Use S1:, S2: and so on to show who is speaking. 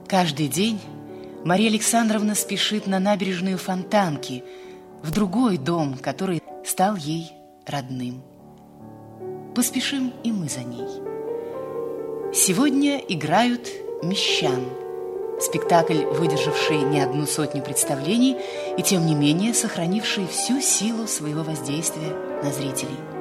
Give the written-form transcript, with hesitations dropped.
S1: Каждый день Мария Александровна спешит на набережную Фонтанки, в другой дом, который стал ей родным. Поспешим и мы за ней. Сегодня играют «Мещан». Спектакль, выдержавший не одну сотню представлений и, тем не менее, сохранивший всю силу своего воздействия на зрителей.